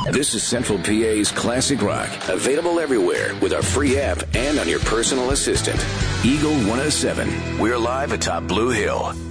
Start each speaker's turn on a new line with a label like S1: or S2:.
S1: This is Central PA's Classic Rock, available everywhere with our free app and on your personal assistant. Eagle 107. We're live atop Blue Hill.